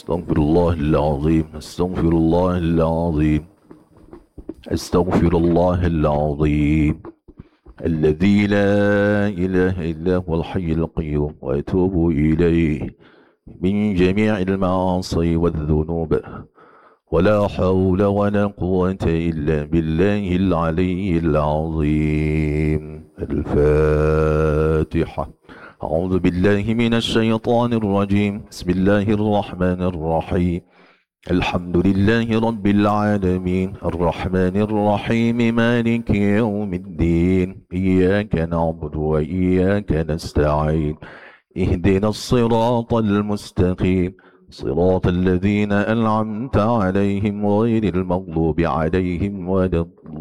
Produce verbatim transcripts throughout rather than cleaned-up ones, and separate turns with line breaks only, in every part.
أستغفر الله العظيم أستغفر الله العظيم أستغفر الله العظيم الذي لا إله إلا هو الحي القيوم وأتوب إليه من جميع المعاصي والذنوب ولا حول ولا قوة إلا بالله العلي العظيم. الفاتحة. أعوذ بالله من الشيطان الرجيم. بسم الله الرحمن الرحيم. الحمد لله رب العالمين الرحمن الرحيم مالك يوم الدين إياك نعبد وإياك نستعين اهدنا الصراط المستقيم صراط الذين أنعمت عليهم غير المغضوب عليهم ولا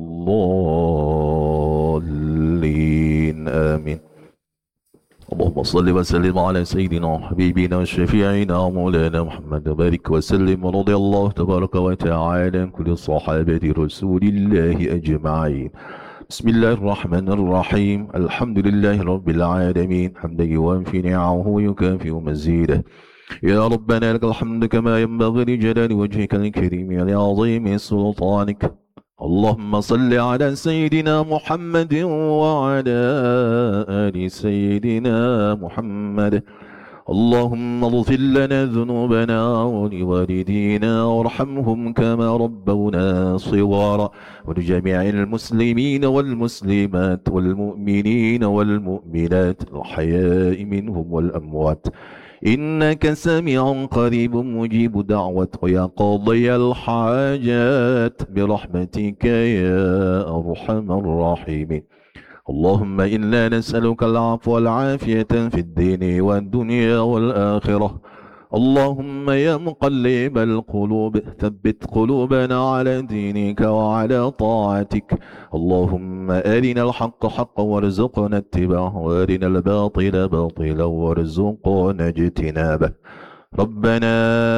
الضالين آمين. اللهم صل وسلم على سيدنا وحبيبنا وشفيعنا مولانا محمد بارك وسلم رضي الله تبارك وتعالى عن كل صحابة رسول الله أجمعين. بسم الله الرحمن الرحيم. الحمد لله رب العالمين حمدا يوافي نعمه ويكافئ مزيده. يا ربنا لك الحمد كما ينبغي لجلال وجهك الكريم ولعظيم سلطانك. اللهم صل على سيدنا محمد وعلى آل سيدنا محمد. اللهم اغفر لنا ذنوبنا ولوالدينا وارحمهم كما ربونا صغارا ولجميع المسلمين والمسلمات والمؤمنين والمؤمنات الأحياء منهم والأموات إنك سميع قريب مجيب دعوة ويا قاضي الحاجات برحمتك يا أرحم الراحمين. اللهم إنا نسألك العفو والعافية في الدين والدنيا والآخرة. اللهم يا مقلب القلوب ثبت قلوبنا على دينك وعلى طاعتك. اللهم أرنا الحق حقا وارزقنا اتباعه وأرنا الباطل باطلا وارزقنا اجتنابه. ربنا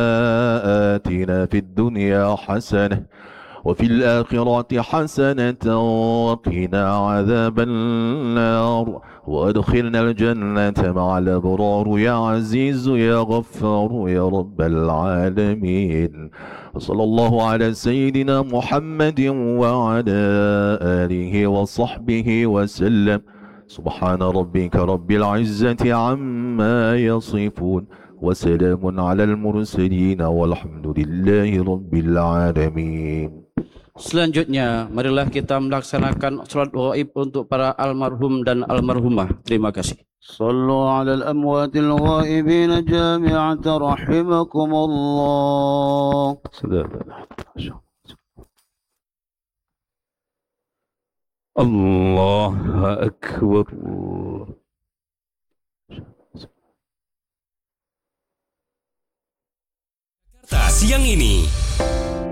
آتنا في الدنيا حسنة وفي الآخرة حسنة وقنا عذاب النار وأدخلنا الجنة مع الأبرار يا عزيز يا غفار يا رب العالمين. وصلى الله على سيدنا محمد وعلى آله وصحبه وسلم. سبحان ربك رب العزة عما يصفون وسلام على المرسلين والحمد لله رب العالمين.
Selanjutnya, marilah kita melaksanakan salat ghaib untuk para almarhum dan almarhumah. Terima kasih.
Sallu ala al-amwatil ghaibin jami'at rahimakumullah.
Allahu Akbar.
Siang ini